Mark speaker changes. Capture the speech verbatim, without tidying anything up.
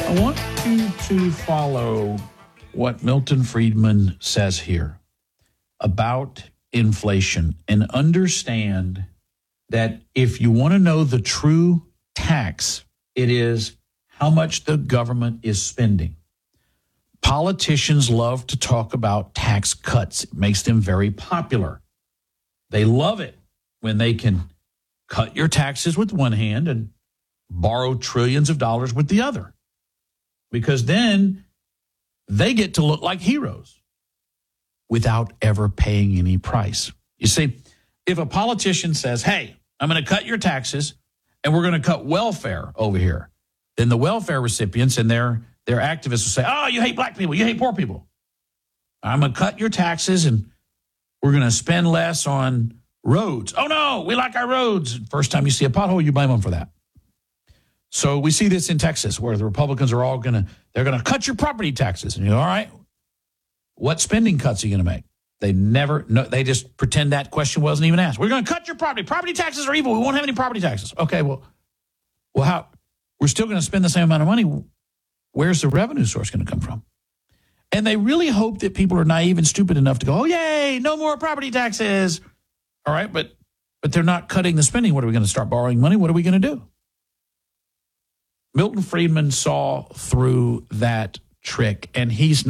Speaker 1: I want you to follow what Milton Friedman says here about inflation and understand that if you want to know the true tax, it is how much the government is spending. Politicians love to talk about tax cuts. It makes them very popular. They love it when they can cut your taxes with one hand and borrow trillions of dollars with the other, because then they get to look like heroes without ever paying any price. You see, if a politician says, hey, I'm going to cut your taxes and we're going to cut welfare over here, then the welfare recipients and their, their activists will say, oh, you hate black people, you hate poor people. I'm going to cut your taxes and we're going to spend less on roads. Oh, no, we like our roads. First time you see a pothole, you blame them for that. So we see this in Texas where the Republicans are all going to, they're going to cut your property taxes. And you go, all right, what spending cuts are you going to make? They never, no, they just pretend that question wasn't even asked. We're going to cut your property. Property taxes are evil. We won't have any property taxes. Okay, well, well, how? We're still going to spend the same amount of money. Where's the revenue source going to come from? And they really hope that people are naive and stupid enough to go, oh, yay, no more property taxes. All right, but but they're not cutting the spending. What are we going to start borrowing money? What are we going to do? Milton Friedman saw through that trick, and he's not